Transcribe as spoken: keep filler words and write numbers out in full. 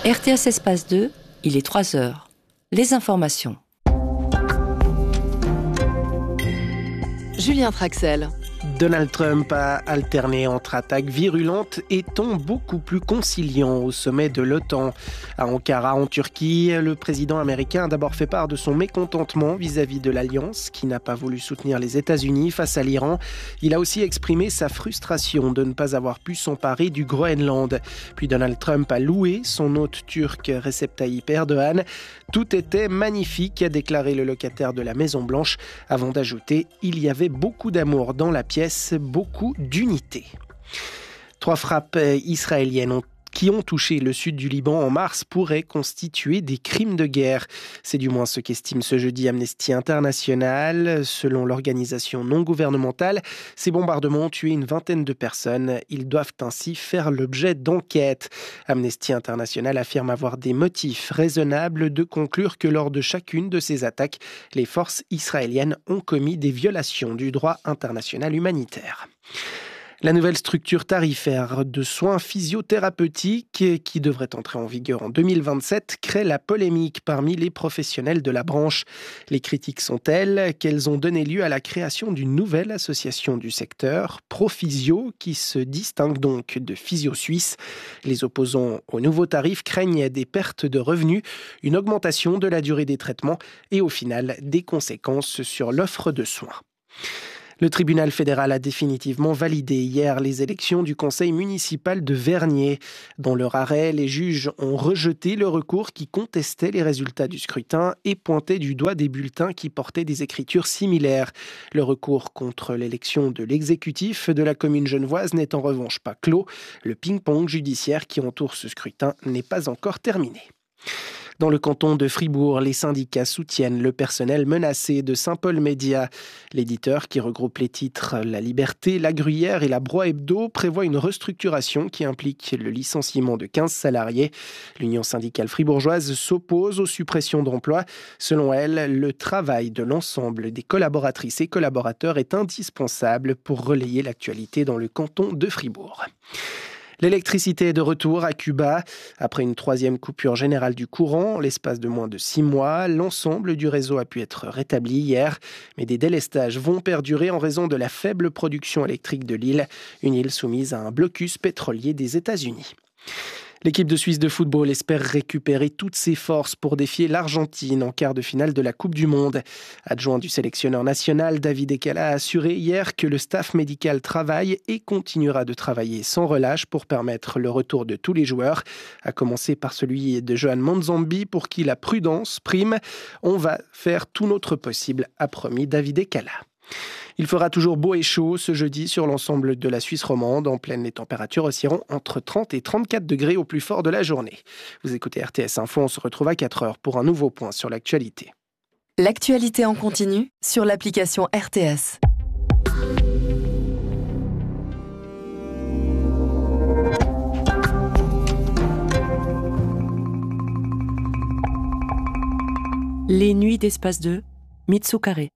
R T S Espace deux, il est trois heures. Les informations. Julien Traxel. Donald Trump a alterné entre attaques virulentes et tons beaucoup plus conciliants au sommet de l'OTAN. À Ankara, en Turquie, le président américain a d'abord fait part de son mécontentement vis-à-vis de l'Alliance, qui n'a pas voulu soutenir les États-Unis face à l'Iran. Il a aussi exprimé sa frustration de ne pas avoir pu s'emparer du Groenland. Puis Donald Trump a loué son hôte turc Recep Tayyip Erdogan. Tout était magnifique, a déclaré le locataire de la Maison-Blanche, avant d'ajouter « Il y avait beaucoup d'amour dans la pièce, beaucoup d'unité ». Trois frappes israéliennes ont qui ont touché le sud du Liban en mars pourraient constituer des crimes de guerre. C'est du moins ce qu'estime ce jeudi Amnesty International. Selon l'organisation non gouvernementale, ces bombardements ont tué une vingtaine de personnes. Ils doivent ainsi faire l'objet d'enquêtes. Amnesty International affirme avoir des motifs raisonnables de conclure que lors de chacune de ces attaques, les forces israéliennes ont commis des violations du droit international humanitaire. La nouvelle structure tarifaire de soins physiothérapeutiques qui devrait entrer en vigueur en deux mille vingt-sept crée la polémique parmi les professionnels de la branche. Les critiques sont telles qu'elles ont donné lieu à la création d'une nouvelle association du secteur, Prophysio, qui se distingue donc de Physio Suisse. Les opposants au nouveau tarif craignent des pertes de revenus, une augmentation de la durée des traitements et au final des conséquences sur l'offre de soins. Le tribunal fédéral a définitivement validé hier les élections du conseil municipal de Vernier. Dans leur arrêt, les juges ont rejeté le recours qui contestait les résultats du scrutin et pointait du doigt des bulletins qui portaient des écritures similaires. Le recours contre l'élection de l'exécutif de la commune genevoise n'est en revanche pas clos. Le ping-pong judiciaire qui entoure ce scrutin n'est pas encore terminé. Dans le canton de Fribourg, les syndicats soutiennent le personnel menacé de Saint-Paul Média. L'éditeur, qui regroupe les titres La Liberté, La Gruyère et La Broye Hebdo, prévoit une restructuration qui implique le licenciement de quinze salariés. L'Union syndicale fribourgeoise s'oppose aux suppressions d'emplois. Selon elle, le travail de l'ensemble des collaboratrices et collaborateurs est indispensable pour relayer l'actualité dans le canton de Fribourg. L'électricité est de retour à Cuba. Après une troisième coupure générale du courant, l'espace de moins de six mois, l'ensemble du réseau a pu être rétabli hier. Mais des délestages vont perdurer en raison de la faible production électrique de l'île, une île soumise à un blocus pétrolier des États-Unis. L'équipe de Suisse de football espère récupérer toutes ses forces pour défier l'Argentine en quart de finale de la Coupe du Monde. Adjoint du sélectionneur national, David Ekala a assuré hier que le staff médical travaille et continuera de travailler sans relâche pour permettre le retour de tous les joueurs, à commencer par celui de Johan Manzambi pour qui la prudence prime. On va faire tout notre possible, a promis David Ekala. Il fera toujours beau et chaud ce jeudi sur l'ensemble de la Suisse romande. En pleine, les températures oscilleront entre trente et trente-quatre degrés au plus fort de la journée. Vous écoutez R T S Info, on se retrouve à quatre heures pour un nouveau point sur l'actualité. L'actualité en continu sur l'application R T S. Les nuits d'Espace deux, Mitsu Carré.